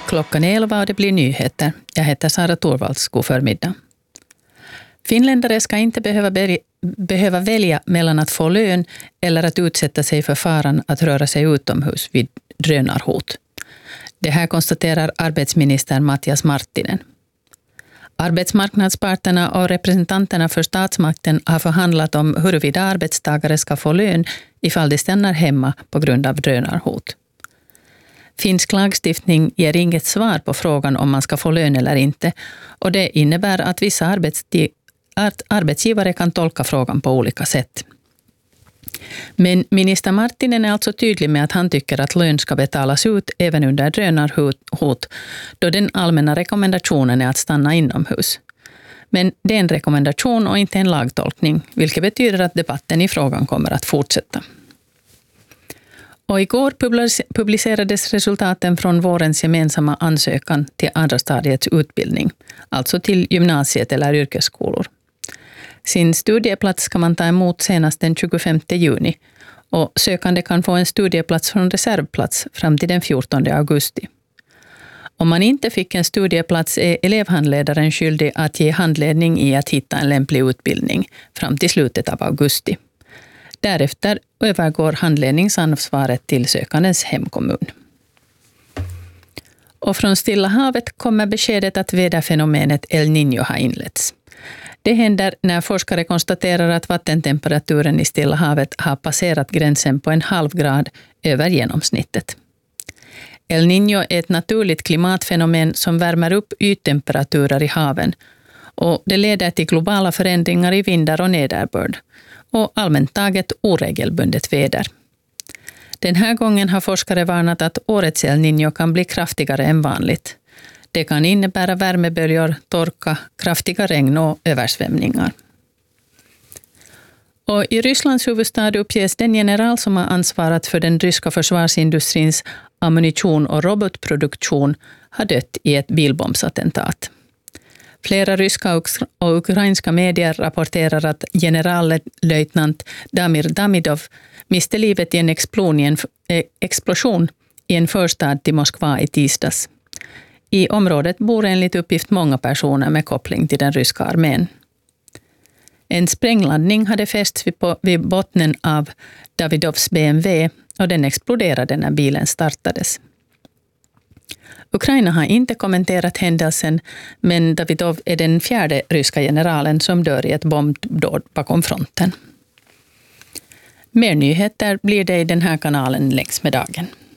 Klockan 11 och det blir nyheter. Jag heter Sara Torvalds. God förmiddag. Finländare ska inte behöva välja mellan att få lön eller att utsätta sig för faran att röra sig utomhus vid drönarhot. Det här konstaterar arbetsminister Matias Marttinen. Arbetsmarknadsparterna och representanterna för statsmakten har förhandlat om huruvida arbetstagare ska få lön ifall de stannar hemma på grund av drönarhot. Finsk lagstiftning ger inget svar på frågan om man ska få lön eller inte, och det innebär att vissa arbetsgivare kan tolka frågan på olika sätt. Men minister Marttinen är alltså tydlig med att han tycker att lön ska betalas ut även under drönarhot, då den allmänna rekommendationen är att stanna inomhus. Men det är en rekommendation och inte en lagtolkning, vilket betyder att debatten i frågan kommer att fortsätta. Och igår publicerades resultaten från vårens gemensamma ansökan till andra stadiets utbildning, alltså till gymnasiet eller yrkesskolor. Sin studieplats ska man ta emot senast den 25 juni och sökande kan få en studieplats från reservplats fram till den 14 augusti. Om man inte fick en studieplats är elevhandledaren skyldig att ge handledning i att hitta en lämplig utbildning fram till slutet av augusti. Därefter övergår handledningsansvaret till sökandens hemkommun. Och från Stilla havet kommer beskedet att väderfenomenet El Niño har inletts. Det händer när forskare konstaterar att vattentemperaturen i Stilla havet har passerat gränsen på 0,5 grad över genomsnittet. El Niño är ett naturligt klimatfenomen som värmer upp yttemperaturer i haven, och det leder till globala förändringar i vindar och nederbörd och allmänt taget oregelbundet väder. Den här gången har forskare varnat att årets El Niño kan bli kraftigare än vanligt. Det kan innebära värmeböljor, torka, kraftiga regn och översvämningar. Och i Rysslands huvudstad uppges den general som har ansvarat för den ryska försvarsindustrins ammunition- och robotproduktion ha dött i ett bilbombsattentat. Flera ryska och ukrainska medier rapporterar att generallöjtnant Damir Damidov miste livet i en explosion i en förstad till Moskva i tisdags. I området bor enligt uppgift många personer med koppling till den ryska armén. En sprängladdning hade fästs vid botten av Davidovs BMW och den exploderade när bilen startades. Ukraina har inte kommenterat händelsen, men Davidov är den 4:e ryska generalen som dör i ett bombdåd bakom fronten. Mer nyheter blir det i den här kanalen längs med dagen.